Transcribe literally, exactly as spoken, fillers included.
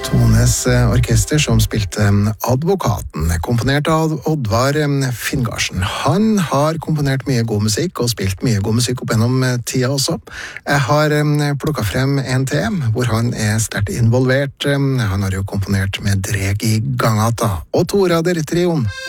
Tones orkester som spilte Advokaten, komponert av Oddvar Finngarsen. Han har komponert mye god musikk og spilt mye god musikk opp gjennom tida også. Jeg har plukket frem en til, hvor han er sterkt involvert. Han har jo komponert med Dreg i Gangata og Tora der Trion.